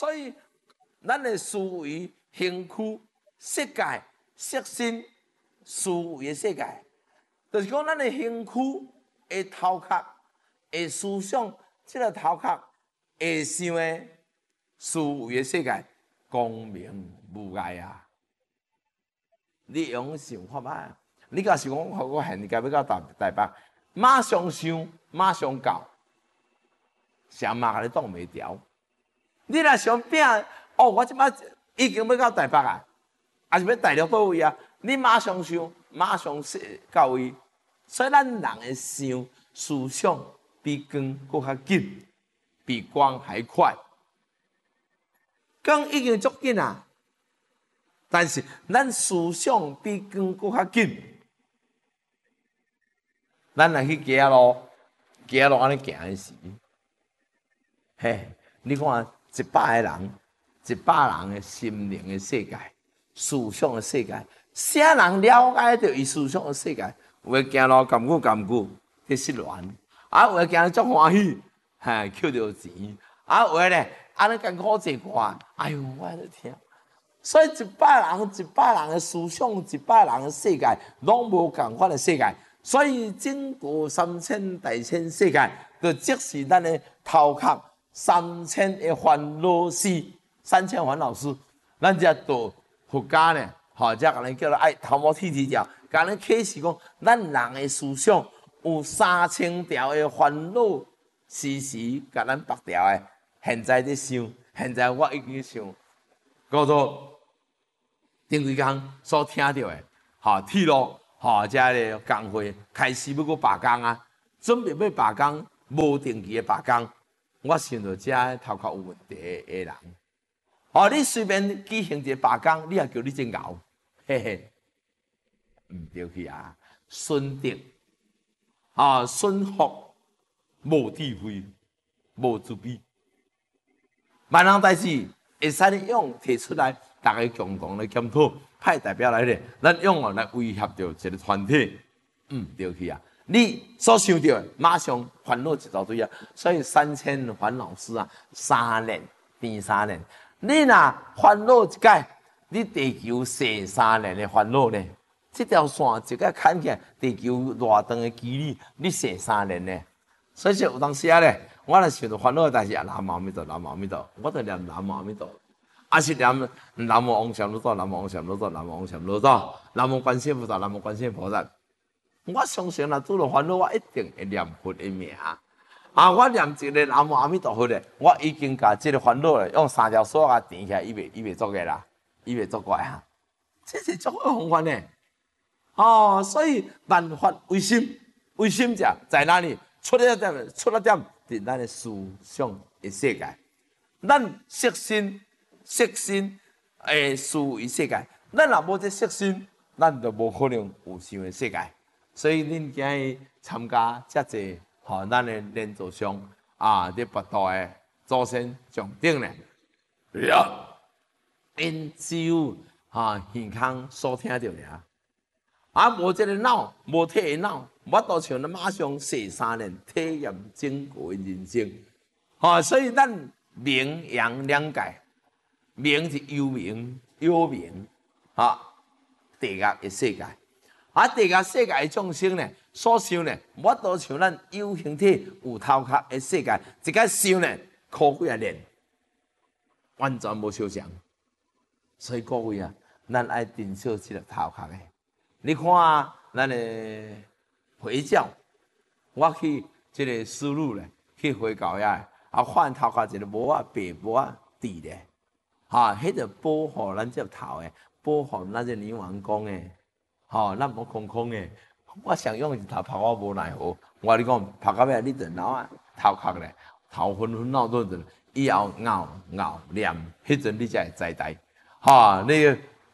所以咱的思维、兴趣、世界、色心、思维的世界，就是讲咱的兴趣会头壳、会思想，这个头壳会想的思维的世界，光明无碍啊！你用想法啊？你假是讲我现在要到台北，马上想，马上到，啥嘛你挡袂牢。你若想拼，哦，我即摆已经要到台北啊，还是要大陆倒位啊？你马上想，马上到位。所以咱人的想思想比光搁较紧，比光还快。光已经足紧啊，但是咱思想比光搁较紧。咱若去行路，行路安尼行的时，嘿，你看100个人，100人的心灵的世界、思想的世界，啥人了解到伊思想的世界？有诶行路甘久，去失恋；啊，有诶行足欢喜，嘿，捡到钱；啊，有诶咧，安尼艰苦坐看，哎呦，我咧听。所以100人的思想，100人的世界，拢无共款的世界。所以整个3000大千世界，就即是咱的头壳3000的烦恼丝，3000烦恼丝。咱只道佛家呢，或者可能叫做爱头毛剃掉，甲咱启示讲，咱人的思想有3000条的烦恼，时时甲咱绑条的。现在伫想，现在我已经想，叫做顶几工所听到的，铁路。这个工会开始要搁罢工啊，准备要罢工，无定期的罢工。我想到这头壳有问题的人，你随便举行一个罢工，你也叫你真牛，嘿嘿，唔对去啊！顺德顺福无智慧，无慈悲，万人代志会使你用提出来，大家共同来检讨。派代表来咧，咱用来威胁到一个团体，对去啊！你所想到的，马上烦恼一大堆啊！所以3000烦恼丝啊，3年变3年。你若烦恼一解，你地球逝3年的烦恼呢？这条线一解砍起来，地球偌长的距离，你逝3年呢？所以有当时啊咧，我若想到烦恼的代志啊，南无阿弥陀，南无阿弥陀，我就念南无阿弥陀。啊是念南无往生罗祖，南无往生罗祖，南无往生罗祖，南无观世音菩萨，南无观世音菩萨。我相信若拄着烦恼，我一定会念佛的名。我念一个南无阿弥陀佛咧，我已经把这个烦恼咧用3条锁啊填起来，伊袂作个啦，伊袂作怪哈。这是足好方法呢。所以万法唯心，唯心者在哪里？出了点，伫咱的思想的世界，咱色心的思维世界，咱若无这色心，咱就无可能有想的世界。所以恁今日参加遮济，咱的连座上伫佛道的祖先上顶呢，因只有健康所听到尔，无这个脑，无体的脑，我都像咱马上逝3年，体验整个人生。所以咱明阳两界。明是幽冥，地狱的世界。地狱世界的众生呢，所想呢，我都像咱有形体、有头壳的世界，一个想呢，苦几啊年，完全无相像。所以各位啊，咱爱珍惜这个头壳的。你看咱的回教，我去这个思路咧，去回教遐，看头壳一个帽啊、白帽啊、地咧。迄个保护咱这头诶，保护咱这女王公诶，咱无空空诶。我想用一头拍我无奈何。我你讲拍到尾，你就脑啊头壳咧，头昏昏脑倒转，以后拗念，迄阵你才会知代。你